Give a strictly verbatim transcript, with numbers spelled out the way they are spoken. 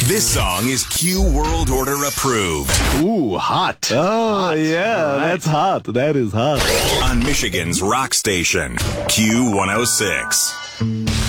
This song is Q World Order approved. Ooh, hot. Oh, Hot. yeah, All right. that's hot. That is hot. On Michigan's rock station, Q one oh six.